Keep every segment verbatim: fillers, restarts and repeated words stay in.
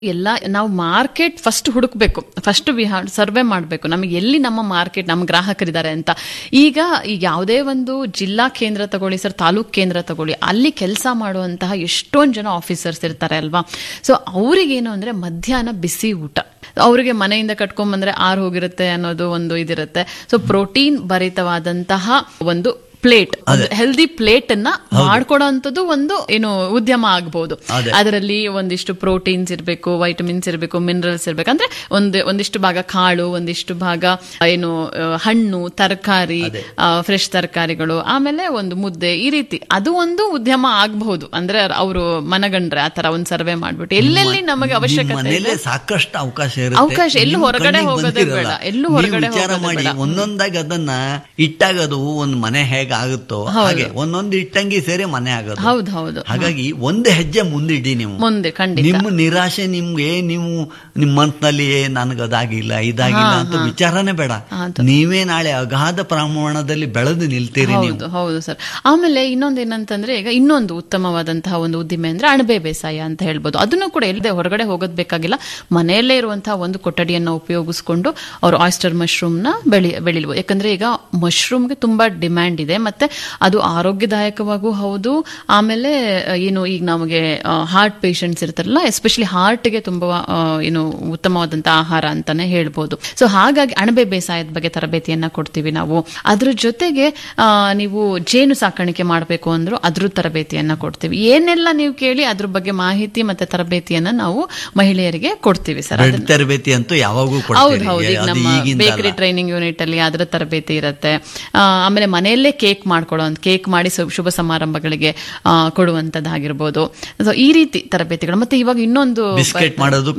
ಎಲ್ಲ ನಾವು market first ಹುಡುಕ್ಬೇಕು, ಫಸ್ಟ್ ವಿ ಹ್ಯಾವ್ ಸರ್ವೆ ಮಾಡಬೇಕು, ನಮಗೆ ಎಲ್ಲಿ ನಮ್ಮ ಮಾರ್ಕೆಟ್ ನಮ್ಮ ಗ್ರಾಹಕರಿದ್ದಾರೆ ಅಂತ. ಈಗ ಈಗ ಯಾವುದೇ ಒಂದು ಜಿಲ್ಲಾ ಕೇಂದ್ರ ತಗೊಳ್ಳಿ ಸರ್, ತಾಲೂಕ್ ಕೇಂದ್ರ ತಗೊಳ್ಳಿ, ಅಲ್ಲಿ ಕೆಲಸ ಮಾಡುವಂತಹ ಎಷ್ಟೊಂದು ಜನ ಆಫೀಸರ್ಸ್ ಇರ್ತಾರೆ ಅಲ್ವಾ. ಸೊ ಅವ್ರಿಗೇನು ಅಂದ್ರೆ ಮಧ್ಯಾಹ್ನ ಬಿಸಿ ಊಟ, ಅವ್ರಿಗೆ ಮನೆಯಿಂದ ಕಟ್ಕೊಂಡ್ಬಂದ್ರೆ ಆರು ಹೋಗಿರುತ್ತೆ ಅನ್ನೋದು ಒಂದು ಇದಿರುತ್ತೆ. ಸೊ ಪ್ರೋಟೀನ್ ಭರಿತವಾದಂತಹ ಒಂದು ಪ್ಲೇಟ್, ಹೆಲ್ದಿ ಪ್ಲೇಟ್ ಅನ್ನ ಮಾಡ್ಕೊಡೋಂಥದ್ದು ಒಂದು ಏನು ಉದ್ಯಮ ಆಗಬಹುದು. ಅದರಲ್ಲಿ ಒಂದಿಷ್ಟು ಪ್ರೋಟೀನ್ಸ್ ಇರಬೇಕು, ವೈಟಮಿನ್ಸ್ ಇರಬೇಕು, ಮಿನರಲ್ಸ್ ಇರಬೇಕು. ಅಂದ್ರೆ ಒಂದು ಒಂದಿಷ್ಟು ಭಾಗ ಕಾಳು, ಒಂದಿಷ್ಟು ಭಾಗ ಏನು ಹಣ್ಣು, ತರಕಾರಿ, ಫ್ರೆಶ್ ತರಕಾರಿಗಳು, ಆಮೇಲೆ ಒಂದು ಮುದ್ದೆ, ಈ ರೀತಿ ಅದು ಒಂದು ಉದ್ಯಮ ಆಗಬಹುದು. ಅಂದ್ರೆ ಅವರು ಮನಗಂಡ್ರೆ ಆತರ ಒಂದು ಸರ್ವೆ ಮಾಡ್ಬಿಟ್ಟು ಎಲ್ಲೆಲ್ಲಿ ನಮಗೆ ಅವಶ್ಯಕತೆ ಇದೆ ಸಾಕಷ್ಟು ಅವಕಾಶ ಅವಕಾಶ ಎಲ್ಲೂ ಹೊರಗಡೆ ಹೋಗೋದೇ ಬೇಡ, ಎಲ್ಲೂ ಹೊರಗಡೆ ಮಾಡಿ ಒಂದೊಂದಾಗಿ ಅದನ್ನ ಇಟ್ಟಾಗದು ಒಂದು ಮನೆ ಹೇಗೆ ಆಗುತ್ತೋ ಹಾಗೆ ಒಂದೊಂದು ಇಟ್ಟಂಗಿ ಸೇರಿ ಮನೆ ಆಗೋದು. ಹೌದು ಹೌದು. ಹಾಗಾಗಿ ಒಂದು ಹೆಜ್ಜೆ ಮುಂದಿಡಿ ನೀವು ಮುಂದೆ. ಖಂಡಿತ ನಿಮ್ಮ ನಿರಾಶೆ ನಿಮ್ಗೆ ನೀವು ನಿಮ್ಮ ಮನಸ್ಸಿನಲ್ಲಿ ನನಗದಾಗಿಲ್ಲ ಇದಾಗಿಲ್ಲ ಅಂತ ವಿಚಾರನೇ ಬೇಡ. ನೀವೇ ನಾಳೆ ಅಗಾಧ ಪ್ರಮಾಣದಲ್ಲಿ ಬೆಳೆದು ನಿಲ್ತೀರಿ. ಹೌದು ಹೌದು ಸರ್. ಆಮೇಲೆ ಇನ್ನೊಂದು ಏನಂತಂದ್ರೆ, ಈಗ ಇನ್ನೊಂದು ಉತ್ತಮವಾದಂತಹ ಒಂದು ಉದ್ದಿಮೆ ಅಂದ್ರೆ ಅಣಬೆ ಬೇಸಾಯ ಅಂತ ಹೇಳ್ಬೋದು. ಅದನ್ನು ಕೂಡ ಎಲ್ಲದೆ ಹೊರಗಡೆ ಹೋಗೋದ್ ಬೇಕಾಗಿಲ್ಲ, ಮನೆಯಲ್ಲೇ ಇರುವಂತಹ ಒಂದು ಕೊಠಡಿಯನ್ನ ಉಪಯೋಗಿಸ್ಕೊಂಡು ಅವರು ಆಯಿಸ್ಟರ್ ಮಶ್ರೂಮ್ ನ ಬೆಳಿ ಬೆಳಿಬಹುದು. ಯಾಕಂದ್ರೆ ಈಗ ಮಶ್ರೂಮ್ಗೆ ತುಂಬಾ ಡಿಮ್ಯಾಂಡ್ ಇದೆ, ಮತ್ತೆ ಅದು ಆರೋಗ್ಯದಾಯಕವಾಗೂ ಹೌದು. ಆಮೇಲೆ ಏನು ಈಗ ನಮಗೆ ಹಾರ್ಟ್ ಪೇಷಂಟ್ಸ್ ಇರ್ತಾರಲ್ಲ, ಎಸ್ಪೆಷಲಿ ಹಾರ್ಟ್ಗೆ ತುಂಬಾ ಏನು ಉತ್ತಮವಾದಂತಹ ಆಹಾರ ಅಂತಾನೆ ಹೇಳ್ಬೋದು. ಸೊ ಹಾಗಾಗಿ ಅಣಬೆ ಬೇಸಾಯದ ಬಗ್ಗೆ ತರಬೇತಿಯನ್ನ ಕೊಡ್ತೀವಿ ನಾವು. ಅದ್ರ ಜೊತೆಗೆ ನೀವು ಜೇನು ಸಾಕಾಣಿಕೆ ಮಾಡಬೇಕು ಅಂದ್ರೂ ಅದ್ರ ತರಬೇತಿಯನ್ನ ಕೊಡ್ತೀವಿ. ಏನೆಲ್ಲ ನೀವು ಕೇಳಿ ಅದ್ರ ಬಗ್ಗೆ ಮಾಹಿತಿ ಮತ್ತೆ ತರಬೇತಿಯನ್ನ ನಾವು ಮಹಿಳೆಯರಿಗೆ ಕೊಡ್ತೀವಿ ಸರ್. ತರಬೇತಿ ಅಂತೂ ಯಾವಾಗೂ ಹೌದು ಹೌದು. ಈಗ ನಮ್ಮ ಬೇಕರಿ ಟ್ರೈನಿಂಗ್ ಯೂನಿಟ್ ಅಲ್ಲಿ ಅದ್ರ ತರಬೇತಿ ಇರುತ್ತೆ. ಆಮೇಲೆ ಮನೆಯಲ್ಲೇ ಕೇಕ್ ಮಾಡ್ಕೊಳ್ಳೋ ಕೇಕ್ ಮಾಡಿ ಶುಭ ಸಮಾರಂಭಗಳಿಗೆ ಕೊಡುವಂತದ್ದಾಗಿರ್ಬೋದು. ಸೊ ಈ ರೀತಿ ತರಬೇತಿಗಳು. ಮತ್ತೆ ಇವಾಗ ಇನ್ನೊಂದು ಬಿಸ್ಕೆಟ್ ಮಾಡೋದು,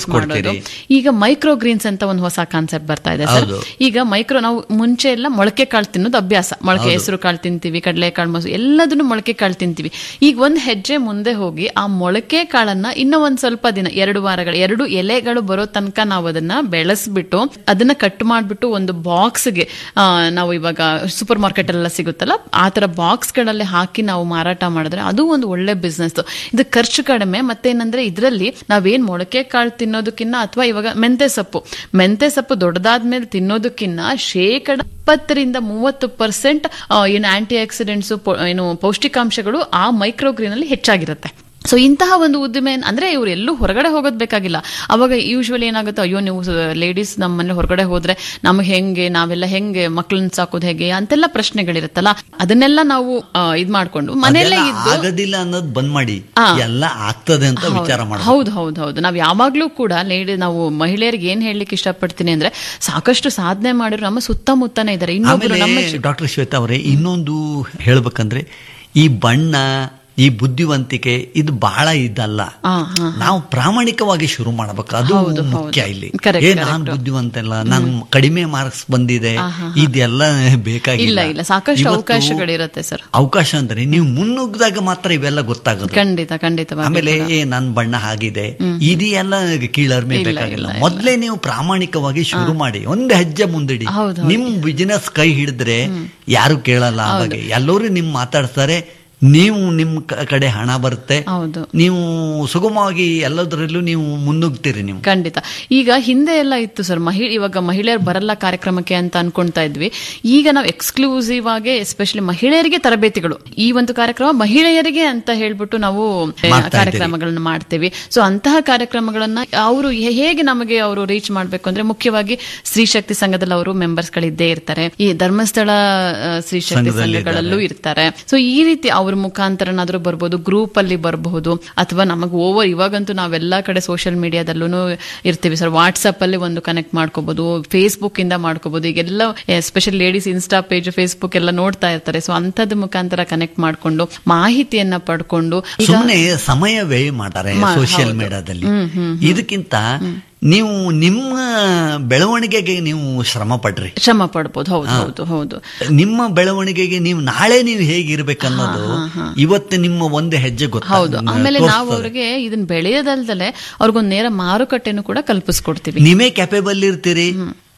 ಈಗ ಮೈಕ್ರೋ ಗ್ರೀನ್ಸ್ ಅಂತ ಒಂದು ಹೊಸ ಕಾನ್ಸೆಪ್ಟ್ ಬರ್ತಾ ಇದೆ ಸರ್. ಈಗ ಮೈಕ್ರೋ, ನಾವು ಮುಂಚೆ ಎಲ್ಲ ಮೊಳಕೆ ಕಾಳು ತಿನ್ನೋದು ಅಭ್ಯಾಸ, ಮೊಳಕೆ ಹೆಸರು ಕಾಳು ತಿಂತೀವಿ, ಕಡಲೆ ಕಾಳು, ಮೊಸರು, ಎಲ್ಲದನ್ನು ಮೊಳಕೆ ಕಾಳು ತಿಂತೀವಿ. ಈಗ ಒಂದ್ ಹೆಜ್ಜೆ ಮುಂದೆ ಹೋಗಿ ಆ ಮೊಳಕೆ ಕಾಳನ್ನ ಇನ್ನೂ ಒಂದ್ ಸ್ವಲ್ಪ ದಿನ, ಎರಡು ವಾರಗಳು, ಎರಡು ಎಲೆಗಳು ಬರೋ ತನಕ ನಾವು ಅದನ್ನ ಬೆಳೆಸ್ಬಿಟ್ಟು ಅದನ್ನ ಕಟ್ ಮಾಡ್ಬಿಟ್ಟು ಒಂದು ಬಾಕ್ಸ್ಗೆ, ನಾವು ಇವಾಗ ಸೂಪರ್ ಮಾರ್ಕೆಟ್ ಎಲ್ಲ ಸಿಗುತ್ತಲ್ಲ ಆ ತರ ಬಾಕ್ಸ್ ಗಳಲ್ಲಿ ಹಾಕಿ ನಾವು ಮಾರಾಟ ಮಾಡಿದ್ರೆ ಅದು ಒಂದು ಒಳ್ಳೆ ಬಿಸ್ನೆಸ್. ಇದು ಖರ್ಚು ಕಡಿಮೆ. ಮತ್ತೆ ಏನಂದ್ರೆ ಇದರಲ್ಲಿ ನಾವೇನ್ ಮೊಳಕೆ ಕಾಳು ತಿನ್ನೋದಕ್ಕಿಂತ, ಅಥವಾ ಇವಾಗ ಮೆಂತೆ ಸೊಪ್ಪು ಮೆಂತೆ ಸೊಪ್ಪು ದೊಡ್ಡದಾದ್ಮೇಲೆ ತಿನ್ನೋದಕ್ಕಿಂತ ಶೇಕಡ ಇಪ್ಪತ್ತರಿಂದ ಮೂವತ್ತು ಪರ್ಸೆಂಟ್ ಏನು ಆಂಟಿ ಆಕ್ಸಿಡೆಂಟ್ಸ್, ಏನು ಪೌಷ್ಟಿಕಾಂಶಗಳು ಆ ಮೈಕ್ರೋಗ್ರೀನ್ ಅಲ್ಲಿ ಹೆಚ್ಚಾಗಿರುತ್ತೆ. ಸೊ ಇಂತಹ ಒಂದು ಉದ್ದಿಮೆ ಅಂದ್ರೆ ಇವ್ರು ಎಲ್ಲೂ ಹೊರಗಡೆ ಹೋಗೋದ್ ಬೇಕಾಗಿಲ್ಲ. ಅವಾಗ ಯೂಶುವಲಿ ಏನಾಗುತ್ತೆ, ಅಯ್ಯೋ ನೀವು ಲೇಡೀಸ್ ನಮ್ಮ ಮನೆ ಹೊರಗಡೆ ಹೋದ್ರೆ ನಮ್ಗೆ ಹೆಂಗೆ, ನಾವೆಲ್ಲ ಹೆಂಗೆ ಮಕ್ಕಳನ್ನ ಸಾಕೋದು ಹೇಗೆ ಅಂತೆಲ್ಲ ಪ್ರಶ್ನೆಗಳಿರುತ್ತಲ್ಲ, ಅದನ್ನೆಲ್ಲ ನಾವು ಇದ್ ಮಾಡ್ಕೊಂಡು ಮನೆಯಲ್ಲೇ ಇದ್ದು ಆಗೋದಿಲ್ಲ ಅನ್ನೋದು ಬಂದ್ ಮಾಡಿ ಎಲ್ಲ ಆಗ್ತದೆ ಅಂತ ವಿಚಾರ ಮಾಡಿ. ಹೌದು ಹೌದು ಹೌದು. ನಾವ್ ಯಾವಾಗ್ಲೂ ಕೂಡ ಲೇಡಿ ನಾವು ಮಹಿಳೆಯರಿಗೆ ಏನ್ ಹೇಳಲಿಕ್ಕೆ ಇಷ್ಟಪಡ್ತೀನಿ ಅಂದ್ರೆ, ಸಾಕಷ್ಟು ಸಾಧನೆ ಮಾಡಿದ್ರು ನಮ್ಮ ಸುತ್ತಮುತ್ತನೇ ಇದ್ದಾರೆ. ಇನ್ನೊಬ್ರು ಡಾಕ್ಟರ್ ಶ್ವೇತಾ ಅವರೇ, ಇನ್ನೊಂದು ಹೇಳ್ಬೇಕಂದ್ರೆ ಈ ಬಣ್ಣ, ಈ ಬುದ್ಧಿವಂತಿಕೆ ಇದು ಬಹಳ ಇದಲ್ಲ. ನಾವು ಪ್ರಾಮಾಣಿಕವಾಗಿ ಶುರು ಮಾಡಬೇಕು, ಅದು ಮುಖ್ಯ ಇಲ್ಲಿ. ಏ ನಾನು ಬುದ್ಧಿವಂತ ಇಲ್ಲ, ನನ್ ಕಡಿಮೆ ಮಾರ್ಕ್ಸ್ ಬಂದಿದೆ, ಇದೆಲ್ಲ ಬೇಕಾಗಿಲ್ಲ. ಸಾಕಷ್ಟು ಅವಕಾಶಗಳಿರುತ್ತೆ ಸರ್. ಅವಕಾಶ ಅಂದ್ರೆ ನೀವು ಮುನ್ನುಗ್ಗಿದಾಗ ಮಾತ್ರ ಇವೆಲ್ಲ ಗೊತ್ತಾಗೋದು. ಖಂಡಿತ ಖಂಡಿತ. ಆಮೇಲೆ ಏ ನನ್ ಬಣ್ಣ ಆಗಿದೆ, ಇದೆಲ್ಲ ಕೀಳರ್ಮೆ ಬೇಕಾಗಿಲ್ಲ. ಮೊದ್ಲೇ ನೀವು ಪ್ರಾಮಾಣಿಕವಾಗಿ ಶುರು ಮಾಡಿ, ಒಂದು ಹೆಜ್ಜೆ ಮುಂದಿಡಿ. ನಿಮ್ ಬಿಸಿನೆಸ್ ಕೈ ಹಿಡಿದ್ರೆ ಯಾರು ಕೇಳಲ್ಲ. ಅವಾಗ ಎಲ್ಲರೂ ನಿಮ್ ಮಾತಾಡ್ತಾರೆ, ನೀವು ನಿಮ್ ಕಡೆ ಹಣ ಬರುತ್ತೆ, ನೀವು ಸುಗಮವಾಗಿ ಎಲ್ಲದರಲ್ಲೂ ನೀವು ಮುನ್ನುಗ್ತೀರಿ ನೀವು. ಖಂಡಿತ. ಈಗ ಹಿಂದೆ ಎಲ್ಲ ಇತ್ತು ಸರ್, ಮಹಿಳೆ ಇವಾಗ ಮಹಿಳೆಯರು ಬರಲ್ಲ ಕಾರ್ಯಕ್ರಮಕ್ಕೆ ಅಂತ ಅನ್ಕೊಂತಾ ಇದ್ವಿ. ಈಗ ನಾವು ಎಕ್ಸ್ಕ್ಲೂಸಿವ್ ಆಗಿ ಎಸ್ಪೆಷಲಿ ಮಹಿಳೆಯರಿಗೆ ತರಬೇತಿಗಳು, ಈ ಒಂದು ಕಾರ್ಯಕ್ರಮ ಮಹಿಳೆಯರಿಗೆ ಅಂತ ಹೇಳ್ಬಿಟ್ಟು ನಾವು ಕಾರ್ಯಕ್ರಮಗಳನ್ನ ಮಾಡ್ತೇವೆ. ಸೊ ಅಂತಹ ಕಾರ್ಯಕ್ರಮಗಳನ್ನ ಅವರು ಹೇಗೆ ನಮಗೆ ಅವರು ರೀಚ್ ಮಾಡ್ಬೇಕು ಅಂದ್ರೆ, ಮುಖ್ಯವಾಗಿ ಸ್ತ್ರೀ ಶಕ್ತಿ ಸಂಘದಲ್ಲಿ ಅವರು ಮೆಂಬರ್ಸ್ ಗಳಿದ್ದೇ ಇರ್ತಾರೆ, ಈ ಧರ್ಮಸ್ಥಳ ಸ್ತ್ರೀ ಶಕ್ತಿ ಸಂಘಗಳಲ್ಲೂ ಇರ್ತಾರೆ. ಸೊ ಈ ರೀತಿ ಅವ್ರ ಮುಖಾಂತರನಾದ್ರೂ ಬರ್ಬೋದು, ಗ್ರೂಪ್ ಅಲ್ಲಿ ಬರಬಹುದು, ಅಥವಾ ನಮಗೆ ಓವರ್ ಇವಾಗಂತೂ ನಾವೆಲ್ಲಾ ಕಡೆ ಸೋಷಿಯಲ್ ಮೀಡಿಯಾದಲ್ಲೂ ಇರ್ತೀವಿ ಸರ್. ವಾಟ್ಸ್ಆಪ್ ಅಲ್ಲಿ ಒಂದು ಕನೆಕ್ಟ್ ಮಾಡ್ಕೋಬಹುದು, ಫೇಸ್ಬುಕ್ ಇಂದ ಮಾಡ್ಕೋಬಹುದು. ಈಗೆಲ್ಲ especially ladies insta page, Facebook ಎಲ್ಲ ನೋಡ್ತಾ ಇರ್ತಾರೆ. ಸೊ ಅಂತದ್ ಮುಖಾಂತರ ಕನೆಕ್ಟ್ ಮಾಡ್ಕೊಂಡು ಮಾಹಿತಿಯನ್ನ ಪಡ್ಕೊಂಡು ಸುಮ್ಮನೆ ಸಮಯ ವ್ಯಯ ಮಾಡ್ತಾರೆ ಸೋಷಿಯಲ್ ಮೀಡಿಯಾದಲ್ಲಿ. ಇದಕ್ಕಿಂತ ನೀವು ನಿಮ್ಮ ಬೆಳವಣಿಗೆಗೆ ನೀವು ಶ್ರಮ ಪಡ್ರಿ, ಶ್ರಮ ಪಡ್ಬೋದು. ಹೌದು ಹೌದು ಹೌದು. ನಿಮ್ಮ ಬೆಳವಣಿಗೆಗೆ ನೀವು ನಾಳೆ ನೀವು ಹೇಗಿರ್ಬೇಕನ್ನೋದು ಇವತ್ತು ನಿಮ್ಮ ಒಂದು ಹೆಜ್ಜೆ ಗೊತ್ತು. ಹೌದು. ಆಮೇಲೆ ನಾವು ಅವ್ರಿಗೆ ಇದನ್ನ ಬೆಳೆಯೋದಲ್ದಲೆ ಅವ್ರಿಗೊಂದು ನೇರ ಮಾರುಕಟ್ಟೆನೂ ಕೂಡ ಕಲ್ಪಿಸ್ಕೊಡ್ತೀವಿ. ನೀವೇ ಕ್ಯಾಪೇಬಲ್ ಇರ್ತೀರಿ,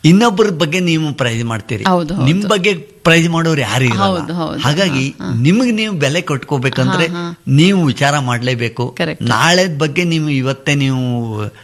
ಇನ್ನೊಬ್ಬರ ಬಗ್ಗೆ ನೀವು ಪ್ರೈಸ್ ಮಾಡ್ತೀರಿ, ಹೌದು, ಹೌದು. ನಿಮ್ ಬಗ್ಗೆ ಪ್ರೈಸ್ ಮಾಡೋರು ಯಾರು ಇರಲ್ಲ. ಹೌದು, ಹೌದು. ಹಾಗಾಗಿ ನಿಮಗೆ ನೀವು ಬೆಲೆ ಕೊಟ್ಕೋಬೇಕಂದ್ರೆ ನೀವು ವಿಚಾರ ಮಾಡ್ಲೇಬೇಕು. Correct. ನಾಳೆದ ಬಗ್ಗೆ ನೀವು ಇವತ್ತೇ ನೀವು